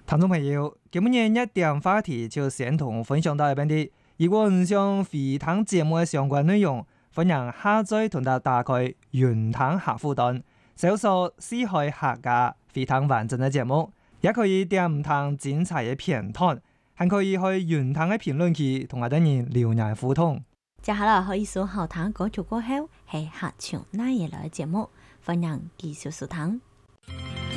聽眾朋友，今日一點話題就先同分享到一邊啲。如果唔想回聽節目嘅相關內容，歡迎下載同埋打開雲聽客戶端，搜索四海客家回聽完整嘅節目，也可以點唔同精彩嘅片段，還可以去雲聽嘅評論區同我哋人留言互動。 接下來可以數後聽歌曲過後係客唱那嘢來嘅節目，歡迎繼續收聽。